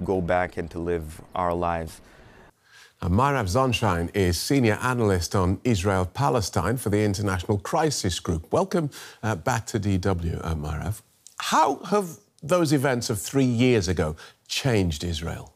go back and to live our lives. Myrav Zonshine is Senior Analyst on Israel-Palestine for the International Crisis Group. Welcome back to DW, Myrav. How have those events of 3 years ago changed Israel?